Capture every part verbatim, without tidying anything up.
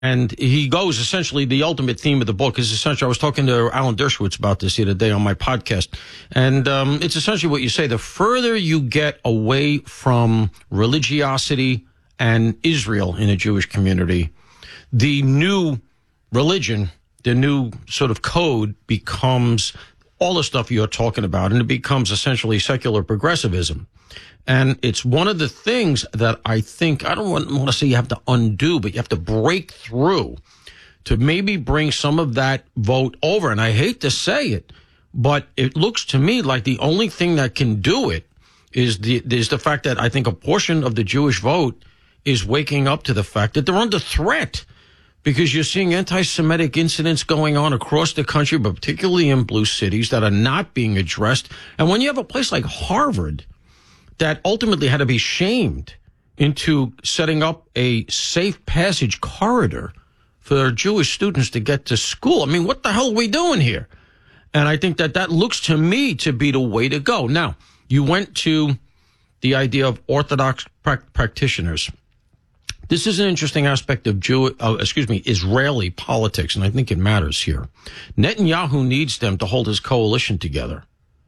And he goes, essentially, the ultimate theme of the book is essentially, I was talking to Alan Dershowitz about this the other day on my podcast, and um, it's essentially what you say, the further you get away from religiosity and Israel in a Jewish community, the new religion, the new sort of code becomes all the stuff you're talking about, and it becomes essentially secular progressivism. And it's one of the things that I think, I don't want, want to say you have to undo, but you have to break through to maybe bring some of that vote over. And I hate to say it, but it looks to me like the only thing that can do it is the, is the fact that I think a portion of the Jewish vote is waking up to the fact that they're under threat, because you're seeing anti-Semitic incidents going on across the country, but particularly in blue cities, that are not being addressed. And when you have a place like Harvard that ultimately had to be shamed into setting up a safe passage corridor for Jewish students to get to school. I mean, what the hell are we doing here? And I think that that looks to me to be the way to go. Now, you went to the idea of Orthodox pra- practitioners. This is an interesting aspect of Jew, uh, excuse me, Israeli politics, and I think it matters here. Netanyahu needs them to hold his coalition together.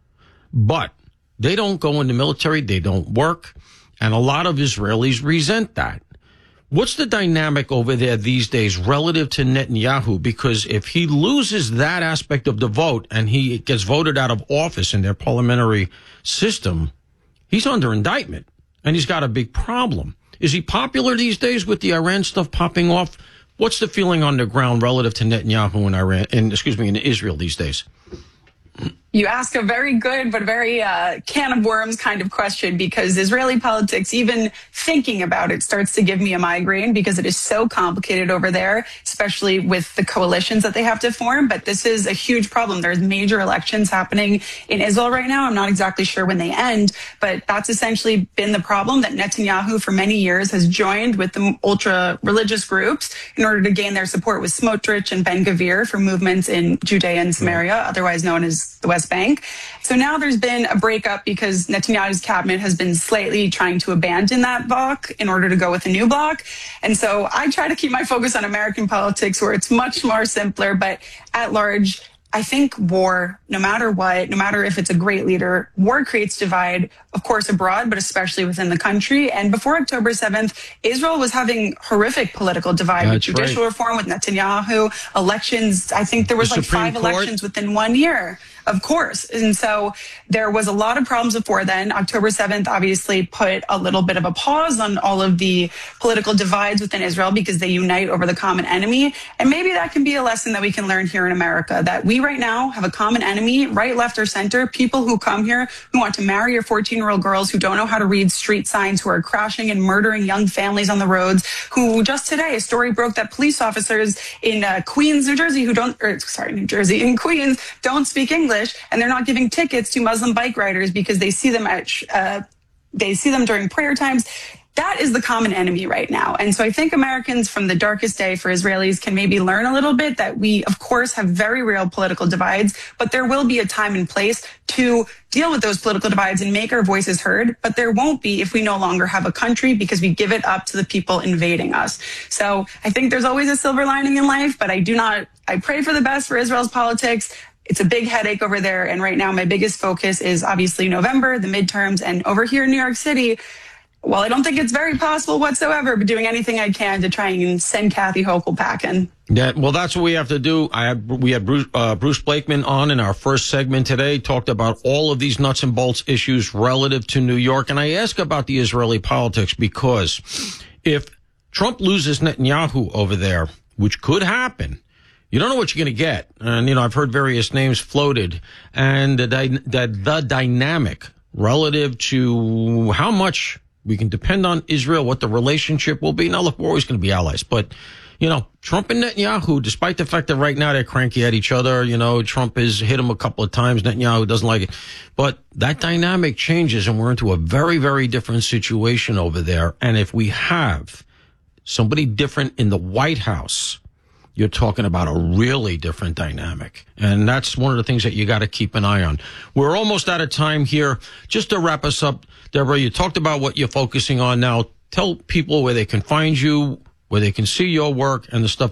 But they don't go in the military, they don't work, and a lot of Israelis resent that. What's the dynamic over there these days relative to Netanyahu? Because if he loses that aspect of the vote and he gets voted out of office in their parliamentary system, he's under indictment, and he's got a big problem. Is he popular these days with the Iran stuff popping off? What's the feeling on the ground relative to Netanyahu in Iran, and excuse me, in Israel these days? You ask a very good but very uh, can of worms kind of question, because Israeli politics, even thinking about it, starts to give me a migraine, because it is so complicated over there, especially with the coalitions that they have to form. But this is a huge problem. There's major elections happening in Israel right now. I'm not exactly sure when they end, but that's essentially been the problem, that Netanyahu for many years has joined with the ultra-religious groups in order to gain their support with Smotrich and Ben-Gvir for movements in Judea and Samaria, otherwise known as the West Bank. So now there's been a breakup because Netanyahu's cabinet has been slightly trying to abandon that bloc in order to go with a new bloc. And so I try to keep my focus on American politics, where it's much more simpler, but at large, I think war, no matter what, no matter if it's a great leader, war creates divide, of course, abroad, but especially within the country. And before October seventh, Israel was having horrific political divide. That's with judicial right. reform, with Netanyahu, elections. I think there was the like Supreme five Court. elections within one year. Of course. And so there was a lot of problems before then. October seventh obviously put a little bit of a pause on all of the political divides within Israel, because they unite over the common enemy. And maybe that can be a lesson that we can learn here in America, that we right now have a common enemy, right, left, or center, people who come here who want to marry your fourteen-year-old girls, who don't know how to read street signs, who are crashing and murdering young families on the roads, who just today, a story broke that police officers in uh, Queens, New Jersey, who don't, or sorry, New Jersey, in Queens, don't speak English. And they're not giving tickets to Muslim bike riders because they see them at, uh, they see them during prayer times. That is the common enemy right now. And so I think Americans from the darkest day for Israelis can maybe learn a little bit that we, of course, have very real political divides, but there will be a time and place to deal with those political divides and make our voices heard. But there won't be if we no longer have a country, because we give it up to the people invading us. So I think there's always a silver lining in life, but I do not, I pray for the best for Israel's politics. It's a big headache over there. And right now, my biggest focus is obviously November, the midterms, and over here in New York City, well, I don't think it's very possible whatsoever, but doing anything I can to try and send Kathy Hochul packing. Yeah, well, that's what we have to do. I have, we had Bruce, uh, Bruce Blakeman on in our first segment today, talked about all of these nuts and bolts issues relative to New York. And I ask about the Israeli politics because if Trump loses Netanyahu over there, which could happen, you don't know what you're going to get. And, you know, I've heard various names floated, and the, the, the dynamic relative to how much we can depend on Israel, what the relationship will be. Now, look, we're always going to be allies. But, you know, Trump and Netanyahu, despite the fact that right now they're cranky at each other, you know, Trump has hit him a couple of times. Netanyahu doesn't like it. But that dynamic changes, and we're into a very, very different situation over there. And if we have somebody different in the White House, you're talking about a really different dynamic. And that's one of the things that you got to keep an eye on. We're almost out of time here. Just to wrap us up, Deborah, you talked about what you're focusing on now. Tell people where they can find you, where they can see your work and the stuff